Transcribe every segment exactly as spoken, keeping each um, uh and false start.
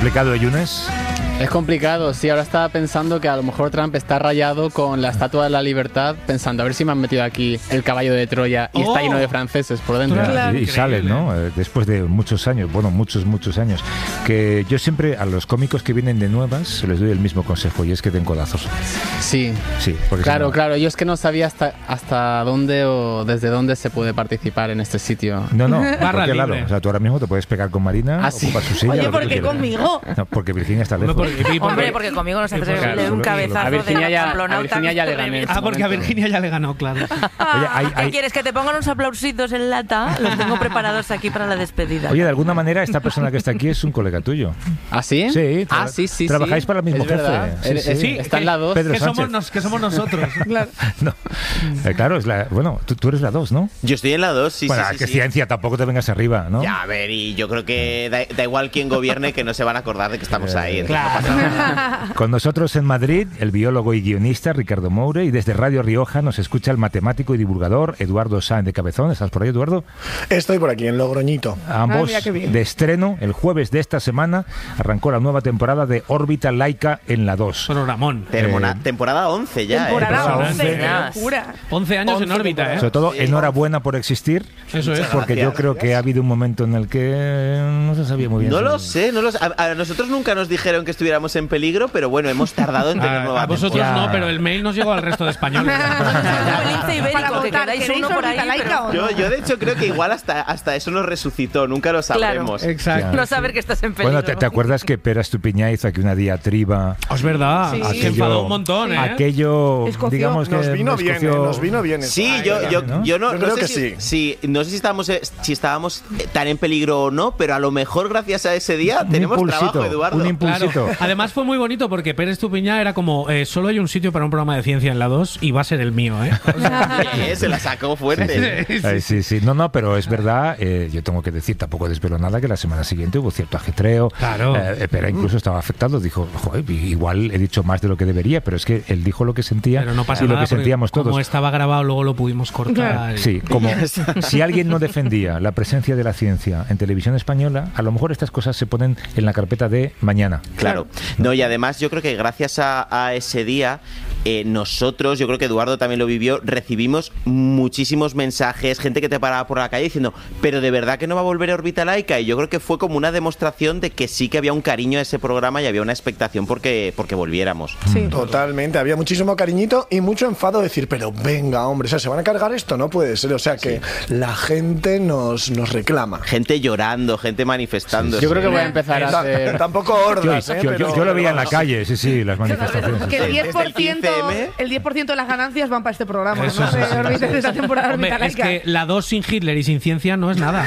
complicado, Yunes. Es complicado, sí. Ahora estaba pensando que a lo mejor Trump está rayado con la Estatua de la Libertad, pensando a ver si me han metido aquí el caballo de Troya y oh. está lleno de franceses por dentro. Claro. Y sale, ¿no? Después de muchos años, bueno, muchos, muchos años. Que yo siempre a los cómicos que vienen de nuevas les doy el mismo consejo, y es que den codazos. Sí. Sí, porque claro, si no... claro. Yo es que no sabía hasta, hasta dónde o desde dónde se puede participar en este sitio. No, no, porque claro, o sea, tú ahora mismo te puedes pegar con Marina, ¿Ah, sí? ocupar su silla. Oye, ¿por qué conmigo? No, porque Virginia está lejos. Hombre, porque conmigo no se hace claro, un cabezazo a Virginia de ya, camplonauta. a Virginia ya le gané. Ah, porque a Virginia ya le ganó, claro. Oye, hay, ¿Qué hay... quieres? ¿Que te pongan unos aplausitos en lata? Los tengo preparados aquí para la despedida. Oye, de alguna manera esta persona que está aquí es un colega tuyo. ¿Ah, sí? Sí. Ah, sí, sí. Trabajáis sí. para el mismo es jefe. Verdad. Sí, sí. sí, está en la dos. Pedro que, Sánchez. somos nos, que somos nosotros. Claro. No. Eh, claro, es la, bueno, tú, tú eres la dos, ¿no? Yo estoy en la dos, sí, bueno, sí, sí. que sí. ciencia, tampoco te vengas arriba, ¿no? Ya, a ver, y yo creo que da, da igual quién gobierne, que no se van a acordar de que estamos ahí. Eh, claro. No pasa nada. Con nosotros en Madrid, el biólogo y guionista Ricardo Moure, y desde Radio Rioja nos escucha el matemático y divulgador Eduardo Sáenz de Cabezón. ¿Estás por ahí, Eduardo? Estoy por aquí, en Logroñito. Ambos ah, de estreno. El jueves de esta semana arrancó la nueva temporada de Órbita Laica en la dos. Programón. Termona, Eh, temporada once ya. Temporada eh. once, qué locura. once años once en órbita, ¿eh? Sobre todo, enhorabuena por existir. Eso es. Porque Gracias. yo creo que ha habido un momento en el que no se sabía muy bien. No si... lo sé, no lo sé. A, a nosotros nunca nos dijeron que estuviéramos en peligro, pero bueno, hemos tardado en tener A, nueva a vosotros temporada. no, pero el mail nos llegó al resto de españoles. El lince ibérico, Para que votar, queráis ¿queréis uno por ahí, órbita laica pero- o no? Yo, yo de hecho creo que igual hasta, hasta eso nos resucitó, nunca lo sabremos. Claro. Exacto. No saber que estás en peligro. Bueno, ¿te, ¿te acuerdas que Pera Estupiñá hizo aquí una diatriba? Es verdad. Sí. Se enfadó un montón, ¿eh? Aquello, Escoció. digamos que Nos vino bien, escoció- eh, nos vino bien. eso. Sí, Ay, yo, venga. yo, ¿no? yo no, Yo no creo sé que si, sí. si- no sé si estábamos, eh, si estábamos eh, tan en peligro o no, pero a lo mejor gracias a ese día Un tenemos impulsito, trabajo, Eduardo. un impulsito. Claro. Además fue muy bonito porque Pérez Tupiñá era como eh, solo hay un sitio para un programa de ciencia en la dos y va a ser el mío, ¿eh? O sea, Eh, se la sacó fuerte. sí, sí. Ay, sí, sí. No, no, pero es verdad, eh, yo tengo que decir, tampoco desvelo nada, que la semana siguiente hubo cierto ajetreo. Claro. Eh, Pera incluso estaba afectado, dijo, joder, igual he dicho más de lo que debería, pero es que él dijo lo que sentía Pero no pasa y lo nada que sentíamos porque todos. como estaba grabado luego lo pudimos cortar. y- Sí, como si alguien no defendía la presencia de la ciencia en televisión española, a lo mejor estas cosas se ponen en la carpeta de mañana. Claro. No, y además yo creo que gracias a, a ese día, eh, nosotros, yo creo que Eduardo también lo vivió, recibimos muchísimos mensajes, gente que te paraba por la calle diciendo, pero de verdad que no va a volver a Órbita Laica, y yo creo que fue como una demostración de que sí que había un cariño a ese programa y había una expectación porque, porque volviéramos. Sí. Totalmente, había muchísimo cariñito y mucho enfado de decir, pero venga, hombre, o sea, ¿se van a cargar esto? No puede ser, o sea, que la gente nos, nos reclama. Gente llorando, gente manifestándose. Yo creo que voy a empezar a Ta- hacer... Tampoco Yo, hordas, ¿eh? yo- yo- Pero- yo lo veía en la pero- calle, sí, sí, las manifestaciones. Que el diez por Desde el ciento, quince eme. el diez por ciento de las ganancias van para este programa, Eso ¿no? sí, De, sí, órbita- de esta temporada de Hombre, órbita es laica. que la dos sin Hitler y sin ciencia no es nada.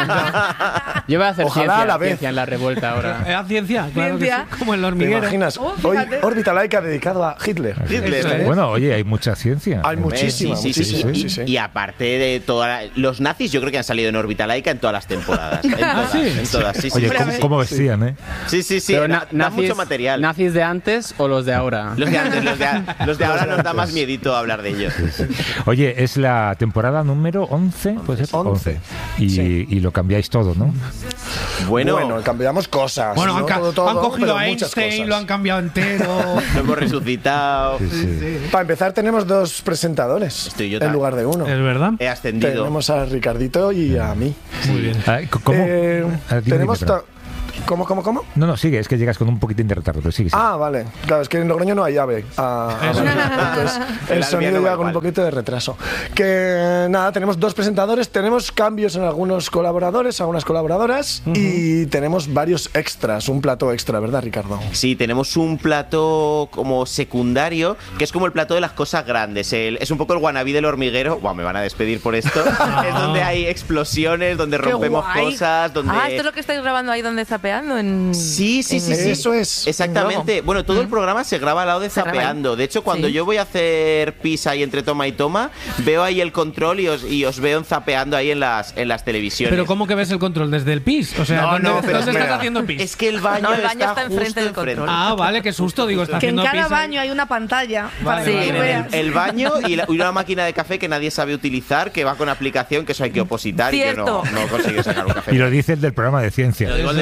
Yo voy a hacer Ojalá ciencia, a la vez. ciencia en la revuelta ahora. ¿Era ciencia? Claro Ciencia. que sí. Como el ¿Te hormiguero. imaginas? Oh, Hoy fíjate. órbita laica dedicado a Hitler. Hitler, Eso ¿eh? es. Bueno, oye, hay mucha ciencia. Hay Eh, muchísima, sí, sí, sí, muchísima. sí. sí, sí. Y, y aparte de todas los nazis, yo creo que han salido en Órbita Laica en todas las temporadas. En todas, sí? en todas, sí, sí. Oye, sí. ¿cómo, cómo vestían, eh? Sí, sí, sí. Pero da, na- da nazis, mucho material. ¿Nazis de antes o los de ahora? Los de antes, los de, a- los de ahora nos da más miedito hablar de ellos. Oye, es la temporada número once, ¿puede ser? once. Y, Sí. y lo cambiáis todo, ¿no? Bueno, Bueno, cambiamos cosas. Bueno, no han, ca- todo, todo, han cogido pero a muchas Einstein, cosas. lo han cambiado entero. lo hemos resucitado. Sí, sí. Para empezar, tenemos dos presentadores Estoy yo en tan- lugar de uno. ¿Es verdad? He ascendido. Tenemos a Ricardito y a mí. Muy bien. Ah, ¿Cómo? Eh, Ah, dime, tenemos dime, perdón. ta- ¿Cómo, cómo, cómo? No, no, sigue, es que llegas con un poquitín de retardo, pero sigue, sigue. Ah, vale. Claro, es que en Logroño no hay llave. Ah, ah, Eso. vale. Entonces, El el sonido albiano llega va con un igual. poquito de retraso. Que nada, tenemos dos presentadores, tenemos cambios en algunos colaboradores, algunas colaboradoras y tenemos varios extras, un plato extra, ¿verdad, Ricardo? Sí, tenemos un plato como secundario, que es como el plato de las cosas grandes. El- es un poco el wannabe del hormiguero. Buah, me van a despedir por esto. Es donde hay explosiones, donde Qué rompemos guay. cosas, donde... Ah, esto es lo que estáis grabando ahí donde zapeando en... Sí, sí, sí, sí. Eso es. Exactamente. Bueno, todo el programa se graba al lado de Se graba ahí. Zapeando. De hecho, cuando Sí. yo voy a hacer pis ahí entre toma y toma, veo ahí el control y os, y os veo en Zapeando ahí en las, en las televisiones. Pero ¿cómo que ves el control? ¿Desde el pis? O sea, No, ¿dónde, no, pero ¿dónde espera. estás haciendo pis? Es que el baño, No, el baño está justo enfrente del control. Ah, vale, qué susto. Digo, está Que en haciendo cada pis. baño hay una pantalla para Vale, que vale, tú vale. veas. El baño y, la- y una máquina de café que nadie sabe utilizar, que va con aplicación, que eso hay que opositar y Cierto. que no, no consigue sacar un café. Y lo dice el del programa de ciencia. Lo digo el de ciencia,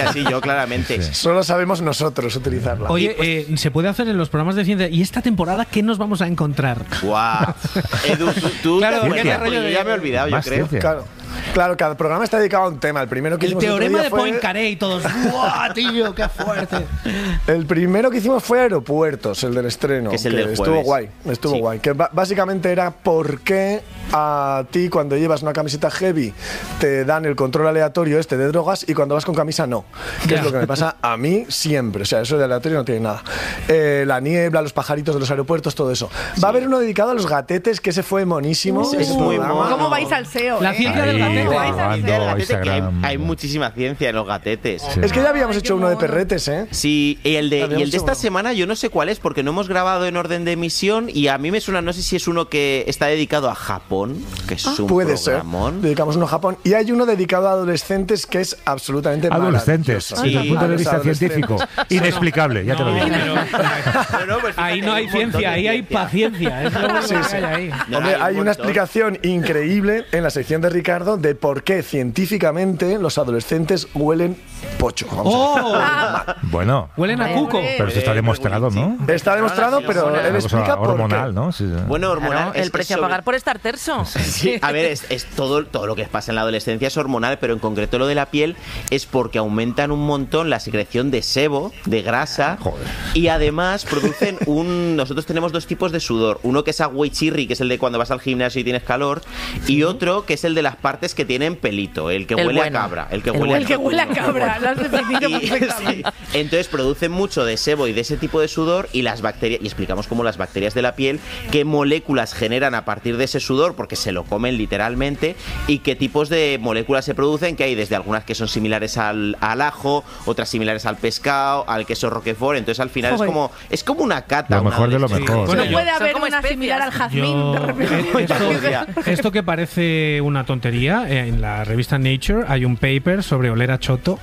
sí, yo claramente. Sí. Solo sabemos nosotros utilizarla. Oye, eh, se puede hacer en los programas de ciencia. ¿Y esta temporada qué nos vamos a encontrar? Guau. Edu, tú, tú Claro, te porque acuerdas, era porque rollo yo de- ya me he olvidado, yo Más creo. ciencia. Claro. Claro, cada programa está dedicado a un tema. El primero que El hicimos el otro teorema día de fue- Poincaré y todos. ¡Buah, tío, qué fuerte! El primero que hicimos fue Aeropuertos, el del estreno. Que es el del estuvo jueves. guay, estuvo Sí. guay. Que ba- básicamente era por qué a ti cuando llevas una camiseta heavy te dan el control aleatorio este de drogas y cuando vas con camisa no. Que Ya. es lo que me pasa a mí siempre. O sea, eso de aleatorio no tiene nada. Eh, la niebla, los pajaritos de los aeropuertos, todo eso. Va a haber uno dedicado a los gatetes, que ese fue monísimo. Ese ese es muy programa. mono. ¿Cómo vais al S E O? La eh? ciencia del Ahí, gatete. guau, Ciencia del ando, gatete, que hay, Instagram. hay muchísima ciencia en los gatetes. Sí. Es que ya habíamos Ay, hecho qué uno de mono. perretes, ¿eh? Sí, y el de, y Habíamos el de esta hecho uno. semana yo no sé cuál es porque no hemos grabado en orden de emisión y a mí me suena, no sé si es uno que está dedicado a Japón, que es un Puede ser. programón. Dedicamos uno a Japón. Y hay uno dedicado a adolescentes que es absolutamente Adolescentes, maravilloso. desde el punto de Los vista adolescentes. científico. Inexplicable, ya te lo No, digo. pero- No, no, pues ahí fíjate, no hay un montón ciencia, de ahí hay ciencia. paciencia. Es lo único Sí, que sí. hay ahí. No, Hombre, hay un hay una montón. explicación increíble en la sección de Ricardo de por qué científicamente los adolescentes huelen pocho. Vamos a ver. ¡Oh! Bueno, Huelen a cuco. pero eso está Eh, demostrado, ¿no? Está demostrado, pero Una él Una cosa explica por hormonal, qué. ¿no? Sí, sí. Bueno, hormonal. Claro, es- el es precio a sobre- pagar por estar terso. Sí, a ver, es, es todo, todo lo que pasa en la adolescencia es hormonal, pero en concreto lo de la piel es porque aumentan un montón la secreción de sebo, de grasa, Joder. y además producen un... Nosotros tenemos dos tipos de sudor, uno que es agua y chirri, que es el de cuando vas al gimnasio y tienes calor, y otro que es el de las partes que tienen pelito, el que El huele bueno. a cabra, el que El huele bueno. a El que huele a cabra. cabra, lo has definido Y- perfectamente. sí. Entonces producen mucho de sebo y de ese tipo de sudor y las bacterias, y explicamos cómo las bacterias de la piel, qué moléculas generan a partir de ese sudor, porque se lo comen literalmente, y qué tipos de moléculas se producen, que hay desde algunas que son similares al, al ajo, otras similares al pescado, al queso roquefort, entonces al final Joder. es como es como una cata. Lo una mejor de lo adolescencia. mejor. Bueno, No yo- puede Son haber como una especias. similar al jazmín. Yo- de repente. esto, esto que parece una tontería, eh, en la revista Nature hay un paper sobre oler a choto.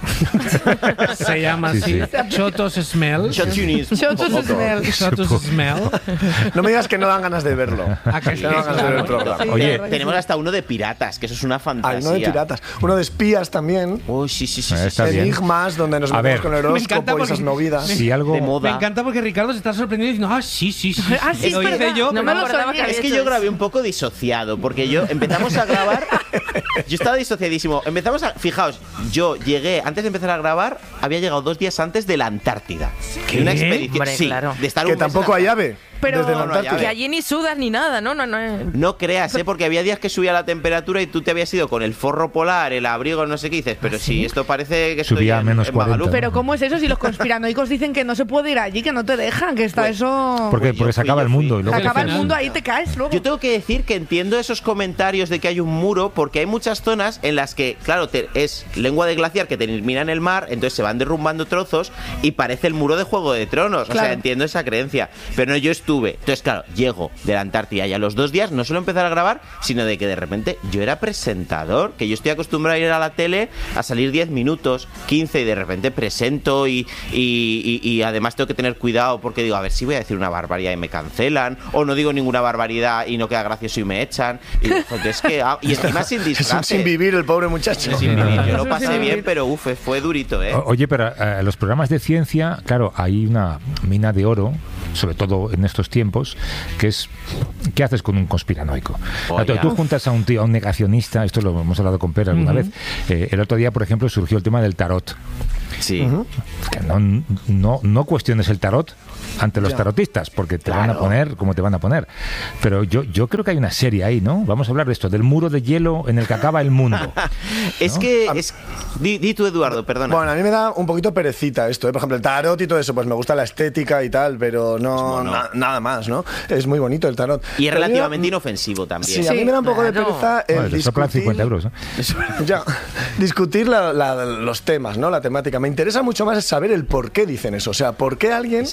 Se llama Sí, así, Chotos Smell. Chotunis. Chotos smell. Chotos Smell. No me digas que no dan ganas de verlo. ¿A que sí? No dan ganas de ver el programa. Sí, Oye, la verdad que Tenemos sí. hasta uno de piratas, que eso es una Hay fantasía. uno de piratas. Uno de espías también. Uy, sí, sí, sí. Eh, sí, Está sí. bien. Enigmas, donde nos A metemos ver. con el Me encanta horóscopo y esas porque- movidas. Si algo... De moda. Me encanta porque Ricardo se está sorprendiendo y diciendo, ah, sí, sí, sí. Ah, sí, lo es hice verdad. yo. No pero me lo acordaba sabía. que Es había que hecho yo eso. grabé un poco disociado, porque yo empezamos a grabar. Yo estaba disociadísimo. Empezamos a. Fijaos, yo llegué, antes de empezar a grabar, había llegado dos días antes de la Antártida. ¿Qué? De una expedición. Hombre, sí, claro. de estar Que un mes tampoco en hay la- ave. Pero- desde la No, no hay Antártida. Que allí ni sudas ni nada, ¿no? No, no. No creas, ¿eh? Porque había días que subía la temperatura y tú te habías ido con el forro polar, el abrigo, no sé qué dices. Pero si esto parece que estoy Subía a en- menos en cuarenta. Magaluf. Pero ¿cómo es eso si los conspiranoicos dicen que no se puede ir allí, que no te dejan, que está Pues- eso... Porque, Pues yo porque se fui, acaba yo el mundo. fui. Y Se luego acaba el final- mundo, ahí te caes luego. Yo tengo que decir que entiendo esos comentarios de que hay un muro, porque hay muchas zonas en las que, claro, te- es lengua de glaciar que termina en el mar, entonces se van derrumbando trozos y parece el muro de Juego de Tronos. O Claro. sea, entiendo esa creencia. Pero no, yo estuve. Entonces, claro, llego de la Antártida y a los dos días no solo empezar a grabar, sino de que de repente yo era presentador, que yo estoy acostumbrado a ir a la tele a salir diez minutos, quince y de repente presento y, y, y- y además tengo que tener cuidado porque digo, a ver si voy a decir una barbaridad y me cancelan, o no digo ninguna barbaridad y no queda gracioso y me echan. Y, digo, joder, es que, ah, y encima sin Es un disfraz. sin vivir el pobre muchacho. Sin vivir. Yo lo Sin pasé vivir. bien, pero uff, fue durito, ¿eh? O- Oye, pero eh, los programas de ciencia, claro, hay una mina de oro, sobre todo en estos tiempos, que es ¿qué haces con un conspiranoico? Oiga. Tú, tú juntas a un tío, a un negacionista, esto lo hemos hablado con Pere alguna vez. Eh, el otro día, por ejemplo, surgió el tema del tarot. Sí. Que no, no, no cuestiones el tarot ante los Ya. tarotistas, porque te van a Claro. poner como te van a poner. Pero yo, yo creo que hay una serie ahí, ¿no? Vamos a hablar de esto, del muro de hielo en el que acaba el mundo. Es ¿no? que. Es... Di, di tú, Eduardo, perdona. Bueno, a mí me da un poquito perecita esto, ¿eh? Por ejemplo, el tarot y todo eso, pues me gusta la estética y tal, pero no mono. na- nada más, ¿no? Es muy bonito el tarot. y es Pero a mí me da- relativamente inofensivo también. Sí, a mí me da un poco de claro. pereza el Bueno, te soplan discutir, cincuenta euros, ¿no? ya, discutir la- la- los temas, ¿no? La temática. Me interesa mucho más saber el por qué dicen eso. O sea, por qué alguien, Exacto. con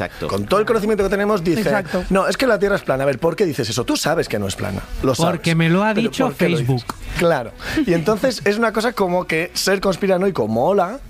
todo el conocimiento que tenemos dice, Exacto. no, es que la Tierra es plana. A ver, ¿por qué dices eso? Tú sabes que no es plana. Lo sabes. Porque me lo ha Pero dicho ¿por qué lo Facebook. dices? Claro. Y entonces es una cosa como que ser conspiranoico mola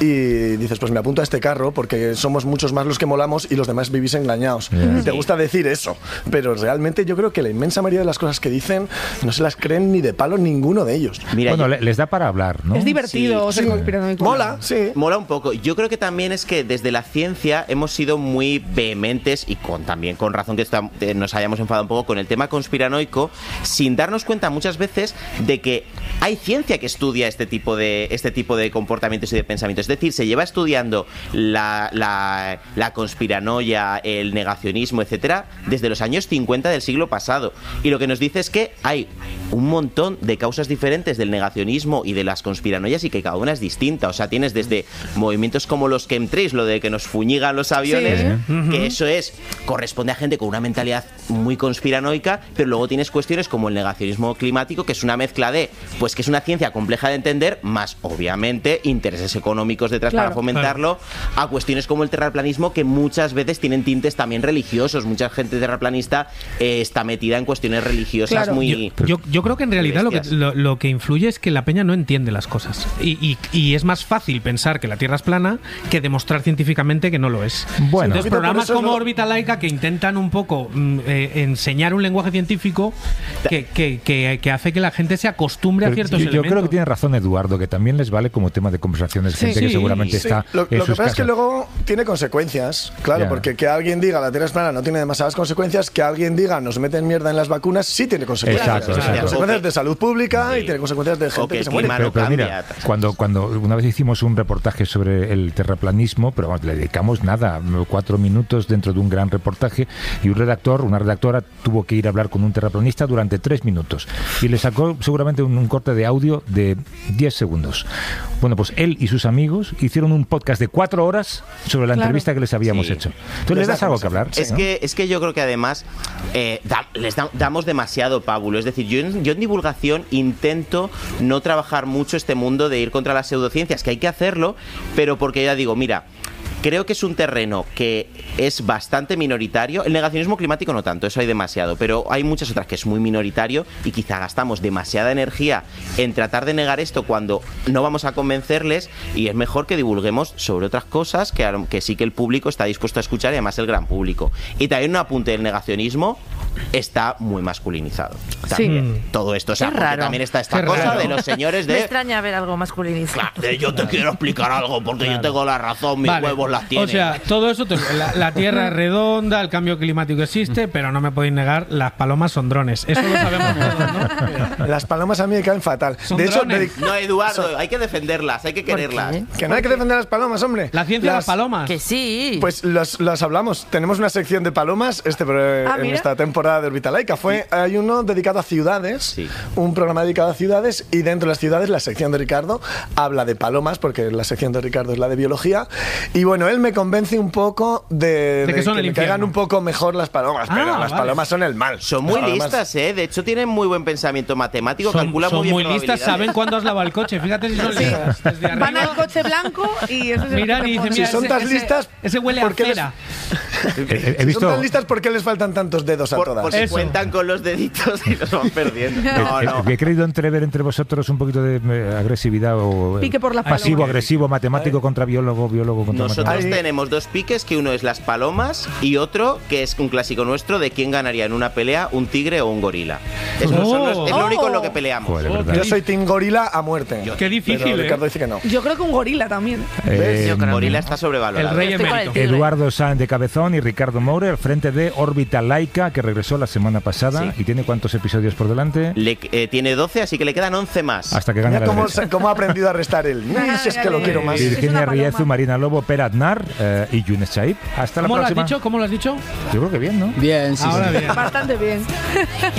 y dices, pues me apunto a este carro porque somos muchos más los que molamos y los demás vivís engañados. Yeah. Y te gusta decir eso, pero realmente yo creo que la inmensa mayoría de las cosas que dicen no se las creen ni de palo ninguno de ellos. Mira, Bueno, yo- le- les da para hablar, ¿no? Es divertido Sí, ser sí. conspiranoico. Mola, sí. mola un poco. Yo creo que también es que desde la ciencia hemos sido muy vehementes y con también con razón que está- eh, nos hayamos enfadado un poco con el tema conspiranoico, sin darnos cuenta muchas veces de que hay ciencia que estudia este tipo de este tipo de comportamientos y de pensamientos. Es decir, se lleva estudiando la, la, la conspiranoia, el negacionismo, etcétera, desde los años cincuenta del siglo pasado. Y lo que nos dice es que hay un montón de causas diferentes del negacionismo y de las conspiranoias y que cada una es distinta. O sea, tienes desde movimientos como los chemtrails, lo de que nos fuñigan los aviones, Sí. que eso es corresponde a gente con una mentalidad muy conspiranoica, pero luego tienes cuestiones como el negacionismo climático, que es una mezcla de, pues que es una ciencia compleja de entender, más obviamente intereses económicos detrás Claro. para fomentarlo, a cuestiones como el terraplanismo, que muchas veces tienen tintes también religiosos. Mucha gente terraplanista eh, está metida en cuestiones religiosas Claro. muy... Yo, yo creo que en realidad lo que, bestias. lo, lo que influye es que la peña no entiende las cosas. Y, y- y es más fácil pensar que la Tierra es plana que demostrar científicamente que no lo es. Bueno. Entonces, Un poquito por programas eso es como lo- Órbita Laica que intentan un poco mm, eh, enseñar un lenguaje científico que, que, que- que hace que la gente se acostumbre a Pero ciertos yo, yo elementos. creo que tiene razón Eduardo, que también les vale como tema de conversaciones Sí. gente que Sí, seguramente Sí, está lo, en lo que sus pasa es que casas. luego tiene consecuencias, claro, Ya. porque que alguien diga la Tierra es plana no tiene demasiadas consecuencias, que alguien diga nos meten mierda en las vacunas sí tiene consecuencias. Exacto, Tiene exacto. consecuencias Ok. de salud pública Sí. y tiene consecuencias de gente Ok, que se clima- muere. Claro, Pero, pero cambia. mira, cuando, cuando una vez hicimos un reportaje sobre el terraplanismo, pero vamos, le dedicamos nada, cuatro minutos dentro de un gran reportaje, y un redactor, una redactora tuvo que ir a hablar con un terraplanista durante tres minutos y le sacó seguramente un, un corte de audio de diez segundos. Bueno, pues él y sus amigos hicieron un podcast de cuatro horas sobre la Claro. entrevista que les habíamos Sí. hecho. ¿Tú les das algo que hablar? Es, ¿no? que, es que yo creo que además eh, da- les da- damos demasiado pábulo. Es decir, yo en, yo en divulgación intento no trabajar mucho este mundo de ir contra las pseudociencias, que hay que hacerlo, pero porque ya digo, mira, creo que es un terreno que es bastante minoritario. El negacionismo climático no tanto, eso hay demasiado, pero hay muchas otras que es muy minoritario y quizá gastamos demasiada energía en tratar de negar esto cuando no vamos a convencerles, y es mejor que divulguemos sobre otras cosas que, a lo- que sí que el público está dispuesto a escuchar, y además el gran público. Y también un apunte del negacionismo está muy masculinizado. También, todo esto, o sea, Qué porque raro. también está esta Qué cosa raro. de los señores Me de... extraña ver algo masculinizado. de yo te quiero explicar algo porque yo tengo la razón, mis Vale. huevos las tienen. O sea, todo eso, te- la, la Tierra es redonda, el cambio climático existe, pero no me podéis negar, las palomas son drones. Eso lo sabemos todos, ¿no? Las palomas a mí me caen fatal. Son de hecho, drones. de- No, Eduardo, hay que defenderlas, hay que ¿Por quererlas. qué? que no hay que defender a las palomas, hombre. La ciencia de las Las- palomas. Que sí. Pues las, las hablamos. Tenemos una sección de palomas este, pro- Ah, en mira. esta temporada de Órbita Laica. Fue, hay uno dedicado a ciudades, Sí. un programa dedicado a ciudades, y dentro de las ciudades la sección de Ricardo habla de palomas, porque la sección de Ricardo es la de biología. Y bueno, él me convence un poco de, De que son el me infierno. caigan un poco mejor las palomas, Ah, pero las vale. palomas son el mal. Son Las muy palomas- listas, ¿eh? De hecho, tienen muy buen pensamiento matemático, Son, calculan son muy bien muy listas, probabilidades. saben cuándo has lavado el coche. Fíjate si son Sí. listas. Desde arriba, Van al coche blanco y eso es el miran que y te dicen, pone. Si mira, son ese- tan ese- listas, Ese huele a ¿por qué les- cera. He, he- he Si visto... son tan listas, ¿por qué les faltan tantos dedos a Por, todas? por si Eso. cuentan con los deditos y los van perdiendo. No, Eh, no. eh, He querido entrever entre vosotros un poquito de eh, agresividad o eh, Pique por las pasivo, palomas. agresivo, matemático contra biólogo, biólogo contra Nosotros matemático. Ahí- tenemos dos piques, que uno es las palomas y otro que es un clásico nuestro de quién ganaría en una pelea, un tigre o un gorila. Eso Oh. son los- es lo único en lo que Oh. peleamos. Joder, Oh, ¿verdad? Yo soy Team Gorila a muerte. Qué difícil, Pero ¿eh? Ricardo dice que no. Yo creo que un gorila también. Eh, Yo creo. Gorila está sobrevalorado. El rey Estoy con el emérito. tigre. Eduardo Sáenz de Cabezón y Ricardo Moure al frente de Órbita Laica, que regresó la semana pasada. Sí. ¿Y tiene cuántos episodios por delante? Le- eh, tiene doce, así que le quedan once más. Hasta que gane Mira la cómo, derecha. se- cómo ha aprendido a restar él. Ni si es que lo quiero más. Sí. Es Virginia una paloma. Riezu, Marina Lobo, Per Aznar eh, y Younes Chaib. Hasta la ¿Cómo lo has próxima. dicho? ¿Cómo lo has dicho? Yo creo que bien, ¿no? Bien, sí, Ahora sí. bien. Bastante bien.